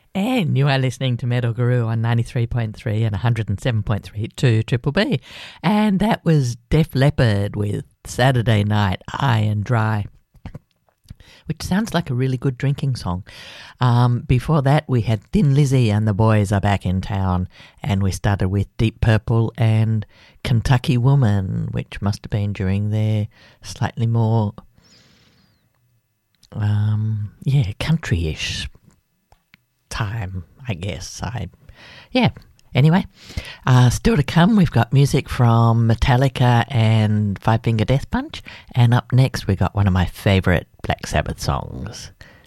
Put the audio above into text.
And you are listening to Metal Guru on 93.3 and 107.3 to Triple B. And that was Def Leppard with Saturday Night High and Dry, which sounds like a really good drinking song. Before that, we had Thin Lizzy and the Boys Are Back in Town, and we started with Deep Purple and Kentucky Woman, which must have been during their slightly more, country-ish time, I guess. Anyway, still to come, we've got music from Metallica and Five Finger Death Punch, and up next we got one of my favourite Black Sabbath songs,